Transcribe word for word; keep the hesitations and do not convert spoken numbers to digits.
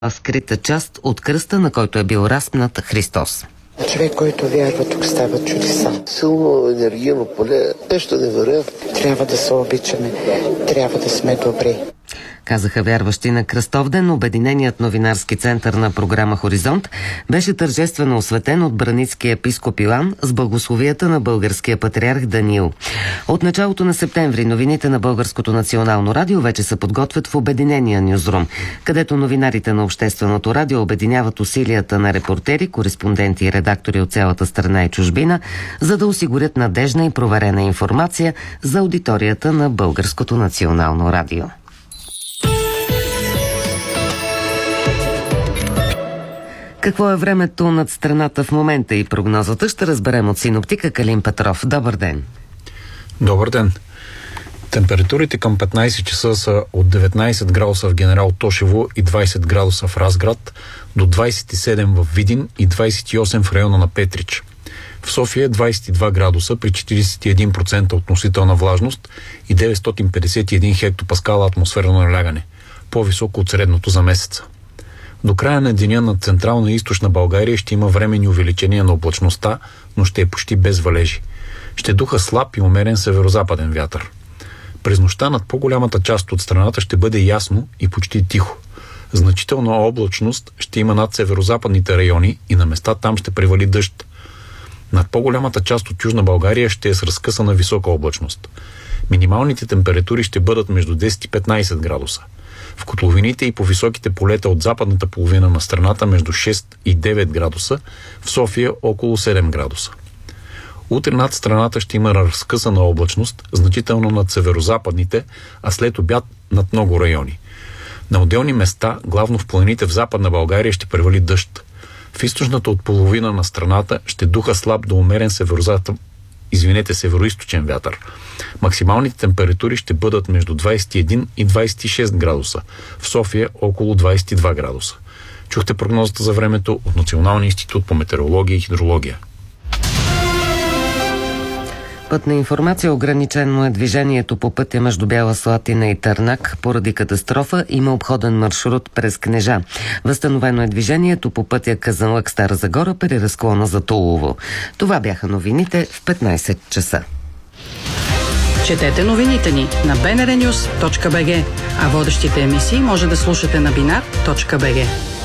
скрита част от кръста, на който е бил разпнат Христос. Човек, който вярва, тук стават чудеса. Силно енергийно поле, нещо невероятно. Трябва да се обичаме, трябва да сме добри. Казаха вярващи на Кръстовден. Обединеният новинарски център на програма Хоризонт беше тържествено осветен от браницкия епископ Йоан с благословията на българския патриарх Даниил. От началото на септември новините на Българското национално радио вече се подготвят в обединения нюзрум, където новинарите на Общественото радио обединяват усилията на репортери, кореспонденти и редактори от цялата страна и чужбина, за да осигурят надежна и проверена информация за аудиторията на Българското национално радио. Какво е времето над страната в момента и прогнозата ще разберем от синоптика Калин Петров. Добър ден! Добър ден! Температурите към петнайсет часа са от деветнайсет градуса в Генерал Тошево и двайсет градуса в Разград, до двайсет и седем в Видин и двайсет и осем в района на Петрич. В София двайсет и два градуса при четирийсет и един процента относителна влажност и деветстотин петдесет и един хектопаскала атмосферно налягане, по-високо от средното за месеца. До края на деня над Централна и Източна България ще има временни увеличения на облачността, но ще е почти без валежи. Ще духа слаб и умерен северозападен вятър. През нощта над по-голямата част от страната ще бъде ясно и почти тихо. Значителна облачност ще има над северозападните райони и на места там ще превали дъжд. Над по-голямата част от Южна България ще е с разкъсана висока облачност. Минималните температури ще бъдат между десет и петнайсет градуса. В котловините и по високите полета от западната половина на страната между шест и девет градуса, в София около седем градуса. Утре над страната ще има разкъсана облачност, значително над северозападните, а след обяд над много райони. На отделни места, главно в планините в Западна България, ще превали дъжд. В източната от половина на страната ще духа слаб до умерен северозапад, извинете, североизточен вятър. Максималните температури ще бъдат между двайсет и един и двайсет и шест градуса. В София около двайсет и два градуса. Чухте прогнозата за времето от Националния институт по метеорология и хидрология. Пътна информация: ограничено е движението по пътя между Бяла Слатина и Търнак. Поради катастрофа има обходен маршрут през Кнежа. Възстановено е движението по пътя Казанлък – Стара Загора при разклона за Тулово. Това бяха новините в петнайсет часа. Четете новините ни на би ен ар нюз точка би джи, а водещите емисии може да слушате на бинар точка би джи.